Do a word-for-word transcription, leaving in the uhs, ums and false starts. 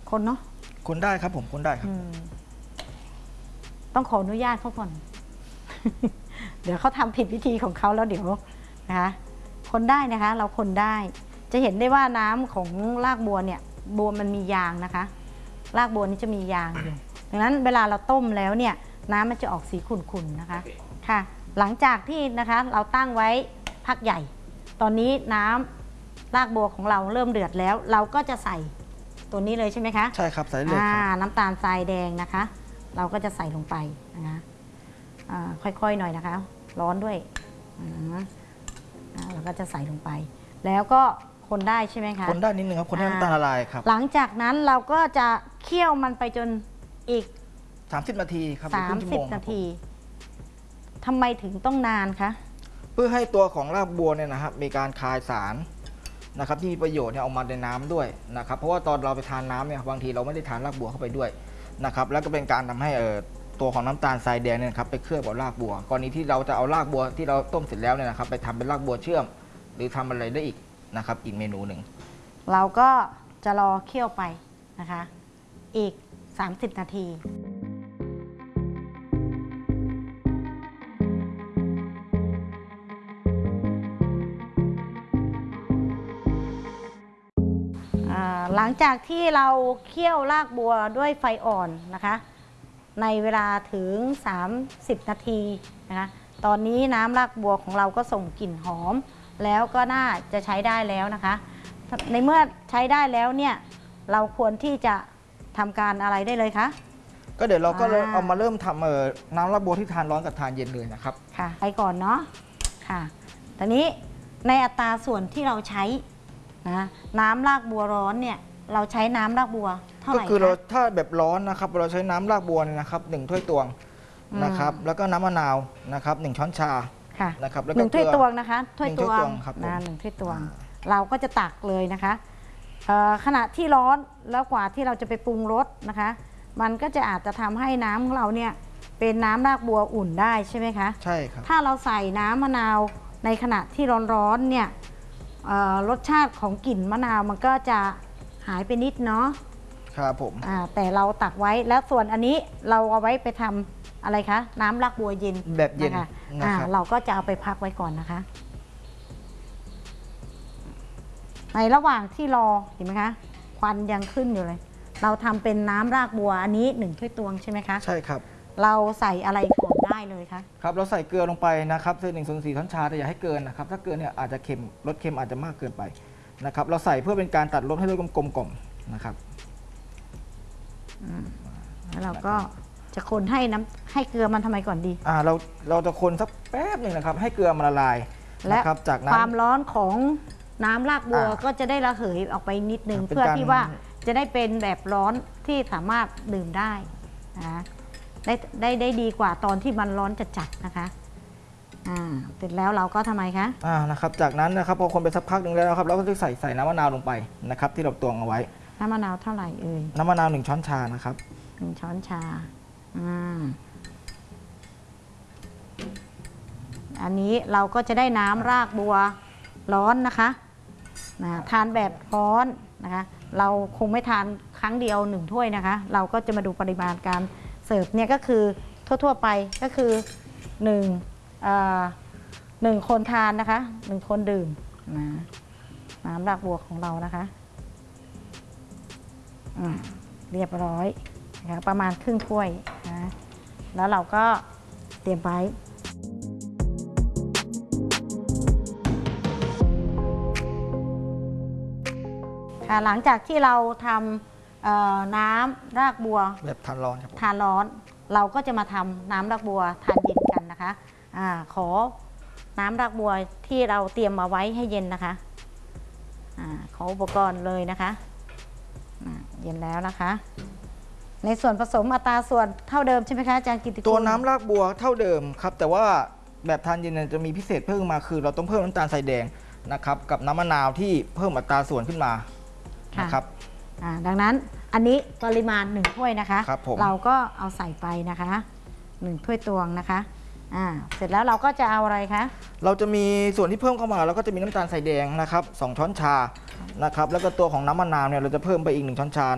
คนเนาะคนได้ครับผมคนได้ครับต้องขออนุญาตเขาก่อน เดี๋ยวเขาทำผิดวิธีของเขาแล้วเดี๋ยวนะคะคนได้นะคะเราคนได้จะเห็นได้ว่าน้ำของรากบัวเนี่ยบัวมันมียางนะคะรากบัวนี้จะมียางอยู่ดังนั้นเวลาเราต้มแล้วเนี่ยน้ำมันจะออกสีขุ่นๆนะคะค่ะหลังจากที่นะคะเราตั้งไว้พักใหญ่ตอนนี้น้ำรากบัวของเราเริ่มเดือดแล้วเราก็จะใส่ตัวนี้เลยใช่ไหมคะใช่ครับใส่เลยครับน้ำตาลทรายแดงนะคะเราก็จะใส่ลงไปนะคะค่อยๆหน่อยนะคะร้อนด้วยเราก็จะใส่ลงไปแล้วก็คนได้ใช่ไหมคะคนได้นิดนึงครับคนให้น้ำตาลละลายครับหลังจากนั้นเราก็จะเคี่ยวมันไปจนอีกสามสิบนาทีครับสามสิบนาทีทำไมถึงต้องนานคะเพื่อให้ตัวของรากบัวเนี่ยนะครับมีการคายสารนะครับที่มีประโยชน์เนี่ยออกมาในน้ำด้วยนะครับเพราะว่าตอนเราไปทานน้ำเนี่ยบางทีเราไม่ได้ทานรากบัวเข้าไปด้วยนะครับแล้วก็เป็นการทำให้เอ่อตัวของน้ำตาลทรายแดงเนี่ยครับไปเคลือบกับรากบัวกรณีที่เราจะเอารากบัวที่เราต้มเสร็จแล้วเนี่ยนะครับไปทำเป็นรากบัวเชื่อมหรือทำอะไรได้อีกนะครับอีกเมนูหนึ่งเราก็จะรอเคี่ยวไปนะคะอีกสามสิบนาทีหลังจากที่เราเคี่ยวรากบัวด้วยไฟอ่อนนะคะในเวลาถึงสามสิบนาทีนะคะตอนนี้น้ำรากบัวของเราก็ส่งกลิ่นหอมแล้วก็น่าจะใช้ได้แล้วนะคะในเมื่อใช้ได้แล้วเนี่ยเราควรที่จะทำการอะไรได้เลยคะก็เดี๋ยวเราก็เอามาเริ่มทำเอ่อน้ำรากบัวที่ทานร้อนกับทานเย็นเลยนะครับค่ะไปก่อนเนาะค่ะตอนนี้ในอัตราส่วนที่เราใช้นะน้ำรากบัวร้อนเนี่ยเราใช้น้ำรากบัวเท่าไหร่ก็คือเราถ้าแบบร้อนนะครับเราใช้น้ำรากบัวเนี่ยนะครับหนึ่งถ้วยตวงนะครับแล้วก็น้ำมะนาวนะครับหนึ่งช้อนชาค่ะนะครับแล้วก็หนึ่งถ้วยตวงนะคะถ้วยตวงครับนะหนึ่งถ้วยตวงเราก็จะตักเลยนะคะขณะที่ร้อนแล้วกว่าที่เราจะไปปรุงรสนะคะมันก็จะอาจจะทำให้น้ำของเราเนี่ยเป็นน้ำรากบัวอุ่นได้ใช่ไหมคะใช่ครับถ้าเราใส่น้ำมะนาวในขณะที่ร้อนๆเนี่ยรสชาติของกลิ่นมะนาวมันก็จะหายไปนิดเนาะครับผมแต่เราตักไว้แล้วส่วนอันนี้เราเอาไว้ไปทำอะไรคะน้ำรากบัวเย็นแบบเย็นนะคะเราก็จะเอาไปพักไว้ก่อนนะคะในระหว่างที่รอเห็นไหมคะควันยังขึ้นอยู่เลยเราทำเป็นน้ำรากบัวอันนี้หนึ่งถ้วยตวงใช่ไหมคะใช่ครับเราใส่อะไรก่อนได้เลยคะครับเราใส่เกลือลงไปนะครับเศษหนึ่งส่วนสี่ช้อนชาแต่อย่าให้เกินนะครับถ้าเกินเนี่ยอาจจะเค็มรสเค็มอาจจะมากเกินไปนะครับเราใส่เพื่อเป็นการตัดรสให้รสกลมกล่อมนะครับแล้วเราก็จะคนให้น้ำให้เกลือมันทำไมก่อนดีอ่าเราเราจะคนสักแป๊บหนึ่งนะครับให้เกลือมันละลายและจากความร้อนของน้ำรากบัวก็จะได้ระเหยออกไปนิดนึงเพื่อที่ว่าจะได้เป็นแบบร้อนที่สามารถดื่มได้นะได้ได้ได้ดีกว่าตอนที่มันร้อนจัดๆนะคะอ่าเสร็จแล้วเราก็ทำไมคะอ่านะครับจากนั้นนะครับพอคนไปสักพักหนึ่งแล้วนะครับเราก็จะใส่ใส่น้ำมะนาวลงไปนะครับที่เราตวงเอาไว้น้ำมะนาวเท่าไหร่เอ่ยน้ำมะนาวหนึ่งช้อนชานะครับหนึ่งช้อนชาอ่าอันนี้เราก็จะได้น้ำรากบัวร้อนนะคะนะทานแบบร้อนนะคะเราคงไม่ทานครั้งเดียวหนึ่งถ้วยนะคะเราก็จะมาดูปริมาณการเสิร์ฟเนี่ยก็คือทั่วๆไปก็คือหนึ่งหนึ่งคนทานนะคะหนึ่งคนดื่มนะน้ำรากบัวของเรานะคะเรียบร้อยนะคะประมาณครึ่งถ้วยนะแล้วเราก็เตรียมไว้ค่ะหลังจากที่เราทำน้ำรากบัวแบบทานร้อนครับทานร้อนเราก็จะมาทำน้ำรากบัวทานเย็นกันนะคะอ่าขอน้ำรากบัวที่เราเตรียมมาไว้ให้เย็นนะคะอ่าขออุปกรณ์เลยนะคะอ่าเย็นแล้วนะคะในส่วนผสมอัตราส่วนเท่าเดิมใช่ไหมคะอาจารย์กิติคุณตัวน้ำรากบัวเท่าเดิมครับแต่ว่าแบบทานเย็นจะมีพิเศษเพิ่มมาคือเราต้องเพิ่มน้ำตาลทรายแดงนะครับกับน้ำมะนาวที่เพิ่มอัตราส่วนขึ้นมานะครับดังนั้นอันนี้ปริมาณหนึ่งถ้วยนะคะรเราก็เอาใส่ไปนะคะหนึ่งถ้วยตวงนะคะอ่าเสร็จแล้วเราก็จะเอาอะไรคะเราจะมีส่วนที่เพิ่มเข้ามาเราก็จะมีน้ำตาลทรายแดงนะครับสองช้อนชานะครับแล้วก็ตัวของน้ำมะนาวเนี่ยเราจะเพิ่มไปอีกหนึ่งช้อนชา